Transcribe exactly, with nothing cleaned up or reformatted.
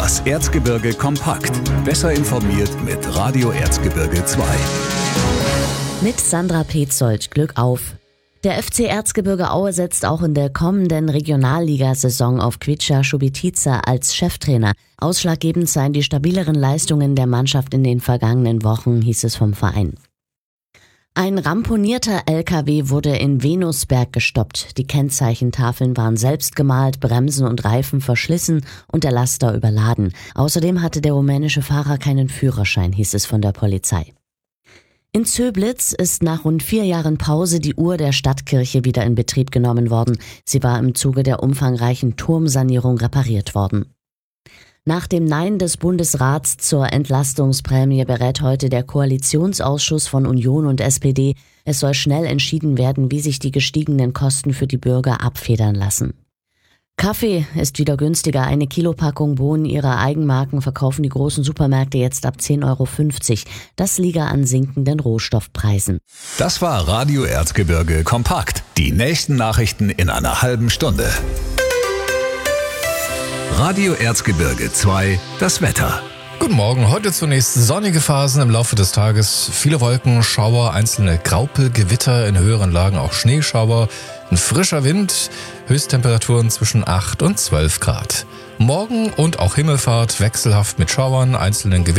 Das Erzgebirge kompakt. Besser informiert mit Radio Erzgebirge zwei. Mit Sandra Petzold, Glück auf! Der F C Erzgebirge Aue setzt auch in der kommenden Regionalligasaison auf Kvicha Subitica als Cheftrainer. Ausschlaggebend seien die stabileren Leistungen der Mannschaft in den vergangenen Wochen, hieß es vom Verein. Ein ramponierter L K W wurde in Venusberg gestoppt. Die Kennzeichentafeln waren selbst gemalt, Bremsen und Reifen verschlissen und der Laster überladen. Außerdem hatte der rumänische Fahrer keinen Führerschein, hieß es von der Polizei. In Zöblitz ist nach rund vier Jahren Pause die Uhr der Stadtkirche wieder in Betrieb genommen worden. Sie war im Zuge der umfangreichen Turmsanierung repariert worden. Nach dem Nein des Bundesrats zur Entlastungsprämie berät heute der Koalitionsausschuss von Union und S P D. Es soll schnell entschieden werden, wie sich die gestiegenen Kosten für die Bürger abfedern lassen. Kaffee ist wieder günstiger. Eine Kilopackung Bohnen ihrer Eigenmarken verkaufen die großen Supermärkte jetzt ab zehn Euro fünfzig. Das liege an sinkenden Rohstoffpreisen. Das war Radio Erzgebirge kompakt. Die nächsten Nachrichten in einer halben Stunde. Radio Erzgebirge zwei, das Wetter. Guten Morgen, heute zunächst sonnige Phasen im Laufe des Tages, viele Wolken, Schauer, einzelne Graupelgewitter, in höheren Lagen auch Schneeschauer, ein frischer Wind, Höchsttemperaturen zwischen acht und zwölf Grad. Morgen und auch Himmelfahrt wechselhaft mit Schauern, einzelnen Gewittern.